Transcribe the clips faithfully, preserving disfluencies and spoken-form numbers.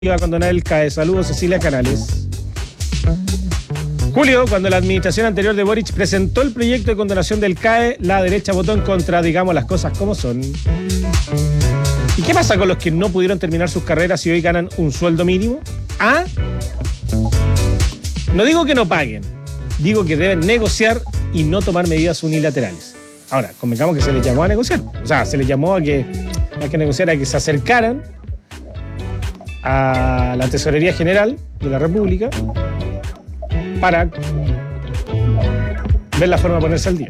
iba a condonar el C A E. Saludos, Cecilia Canales. Julio, cuando la administración anterior de Boric presentó el proyecto de condonación del C A E, la derecha votó en contra, digamos las cosas como son. ¿Y qué pasa con los que no pudieron terminar sus carreras y hoy ganan un sueldo mínimo? ¿Ah? No digo que no paguen, digo que deben negociar y no tomar medidas unilaterales. Ahora, convengamos que se les llamó a negociar. O sea, se les llamó a que, a que negociar, a que se acercaran a la Tesorería General de la República para ver la forma de ponerse al día.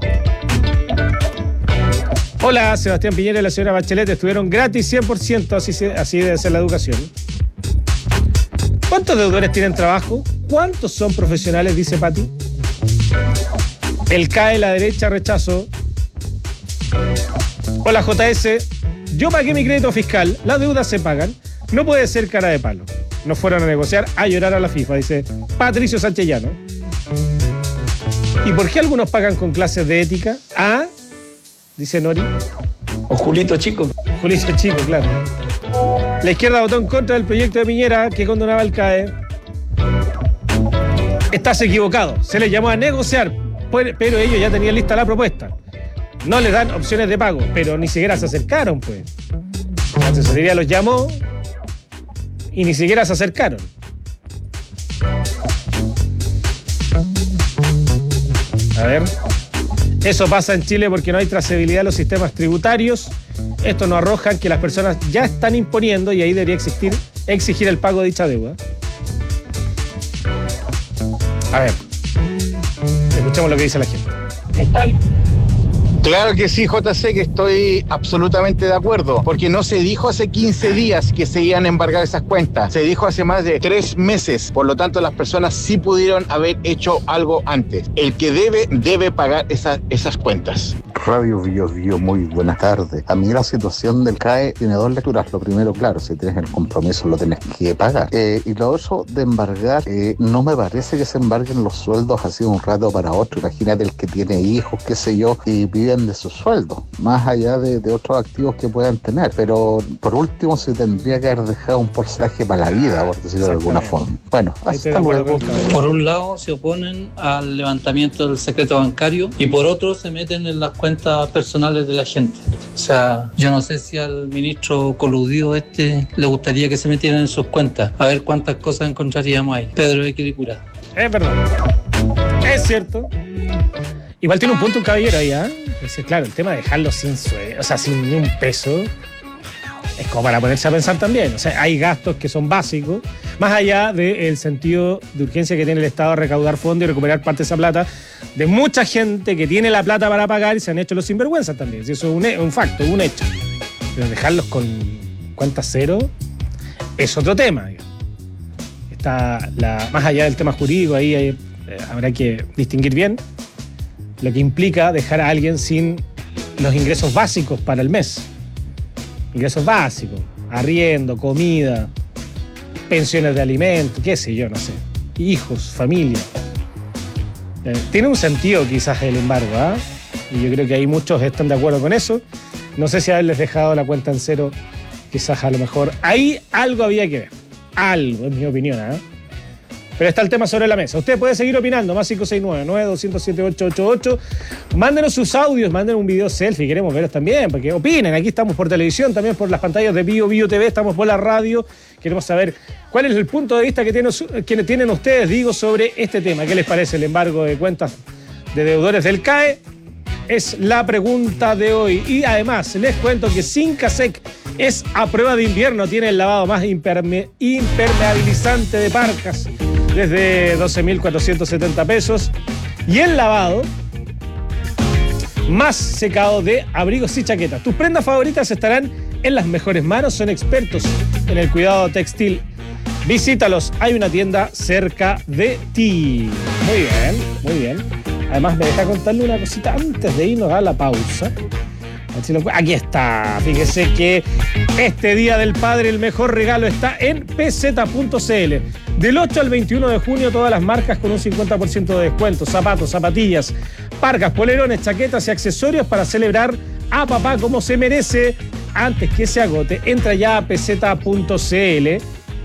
Hola, Sebastián Piñera y la señora Bachelet estuvieron gratis cien por ciento, así, así debe ser la educación. ¿Cuántos deudores tienen trabajo? ¿Cuántos son profesionales? Dice Pati. El C A E, la derecha rechazó. Hola, J S. Yo pagué mi crédito fiscal, las deudas se pagan. No puede ser cara de palo. No fueron a negociar, a llorar a la FIFA, dice Patricio Sánchez Llano. ¿Y por qué algunos pagan con clases de ética? Ah, dice Nori. O Julito Chico. Julito Chico, claro. La izquierda votó en contra del proyecto de Piñera que condonaba el C A E. Estás equivocado. Se les llamó a negociar, pero ellos ya tenían lista la propuesta. No les dan opciones de pago, pero ni siquiera se acercaron, pues. La tesorería los llamó y ni siquiera se acercaron. A ver. Eso pasa en Chile porque no hay trazabilidad en los sistemas tributarios. Esto nos arroja que las personas ya están imponiendo y ahí debería existir, exigir el pago de dicha deuda. A ver. Escuchemos lo que dice la gente. ¿Está bien? Claro que sí, J C, que estoy absolutamente de acuerdo, porque no se dijo hace quince días que se iban a embargar esas cuentas, se dijo hace más de tres meses, por lo tanto las personas sí pudieron haber hecho algo antes. El que debe, debe pagar esas, esas cuentas. Radio Bio Bio, muy buenas tardes. A mí la situación del C A E tiene dos lecturas. Lo primero, claro, si tienes el compromiso lo tienes que pagar. Eh, y lo otro de embargar, eh, no me parece que se embarguen los sueldos así de un rato para otro. Imagínate el que tiene hijos, qué sé yo, y viven de sus sueldos, más allá de, de otros activos que puedan tener. Pero por último se tendría que haber dejado un porcentaje para la vida, por decirlo de alguna forma. Bueno, hasta luego. Por un lado se oponen al levantamiento del secreto bancario y por otro se meten en las cuentas personales de la gente. O sea, yo no sé si al ministro coludido este le gustaría que se metieran en sus cuentas, a ver cuántas cosas encontraríamos ahí. Pedro de Quiricura. Es verdad. Es cierto. Igual tiene un punto un caballero ahí, ¿ah? ¿eh? Es claro, el tema de dejarlo sin sueldo, o sea, sin ni un peso, es como para ponerse a pensar también. O sea, hay gastos que son básicos, más allá del sentido de urgencia que tiene el Estado de recaudar fondos y recuperar parte de esa plata, de mucha gente que tiene la plata para pagar y se han hecho los sinvergüenzas también. Eso es un, un facto, un hecho. Pero dejarlos con cuentas cero es otro tema, digamos. Está la, más allá del tema jurídico, ahí hay, eh, habrá que distinguir bien lo que implica dejar a alguien sin los ingresos básicos para el mes. Ingresos básicos, arriendo, comida, pensiones de alimentos, qué sé yo, no sé. Hijos, familia. Eh, tiene un sentido quizás el embargo, ¿ah? ¿eh? Y yo creo que ahí muchos están de acuerdo con eso. No sé si haberles dejado la cuenta en cero, quizás a lo mejor ahí algo había que ver. Algo, es mi opinión, ¿eh? Pero está el tema sobre la mesa. Usted puede seguir opinando, más cinco seis nueve, nueve dos cero siete, ocho ocho ocho. Mándenos sus audios, mándenos un video selfie, queremos verlos también, porque opinen. Aquí estamos por televisión, también por las pantallas de Bio Bio T V, estamos por la radio. Queremos saber cuál es el punto de vista que tienen, que tienen ustedes, digo, sobre este tema. ¿Qué les parece el embargo de cuentas de deudores del C A E? Es la pregunta de hoy. Y además, les cuento que Sincasec es a prueba de invierno. Tiene el lavado más imperme- impermeabilizante de parcas, desde doce mil cuatrocientos setenta pesos. Y el lavado más secado de abrigos y chaquetas. Tus prendas favoritas estarán en las mejores manos. Son expertos en el cuidado textil. Visítalos. Hay una tienda cerca de ti. Muy bien, muy bien. Además, me deja contarle una cosita antes de irnos a la pausa. Aquí está. Fíjese que este Día del Padre el mejor regalo está en P Z punto C L. Del ocho al veintiuno de junio todas las marcas con un cincuenta por ciento de descuento. Zapatos, zapatillas, parcas, polerones, chaquetas y accesorios para celebrar a papá como se merece. Antes que se agote, entra ya a P Z punto C L